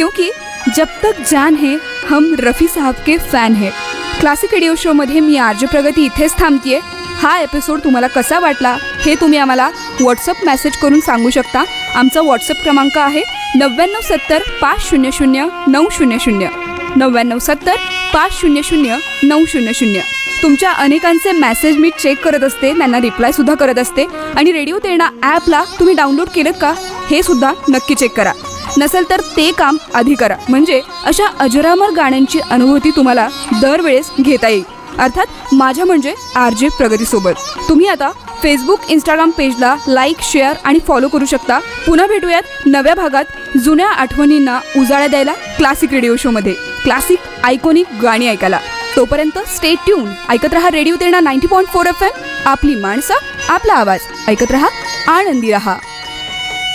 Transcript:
क्योंकि जब तक जान है हम रफ़ी साहब के फॅन है. क्लासिक रेडिओ शोमध्ये मी आरजे प्रगती इथेच थांबतेय. हा एपिसोड तुम्हाला कसा वाटला हे तुम्ही आम्हाला व्हॉट्सअप मेसेज करून सांगू शकता. आमचा व्हॉट्सअप क्रमांक आहे 9970-500-900 9970-500-900. तुमच्या अनेकांचे मेसेज मी चेक करत असते, त्यांना रिप्लायसुद्धा करत असते. आणि रेडिओ तेरणा ॲपला तुम्ही डाउनलोड केलं का हे सुद्धा नक्की चेक करा. नसेल तर ते काम आधी करा, म्हणजे अशा अजरामर गाण्यांची अनुभूती तुम्हाला दरवेळेस घेता येईल. अर्थात माझ्या म्हणजे आरजे प्रगतीसोबत. तुम्ही आता फेसबुक इंस्टाग्राम पेजला लाईक, शेअर आणि फॉलो करू शकता. पुन्हा भेटूयात नव्या भागात जुन्या आठवणींना उजाळा द्यायला क्लासिक रेडिओ शोमध्ये क्लासिक आयकॉनिक गाणी ऐकायला. तोपर्यंत स्टे ट्यून. ऐकत रहा रेडिओ तेरणा 90.4 FM. आपली माणसं, आपला आवाज. ऐकत रहा, आनंदी रहा.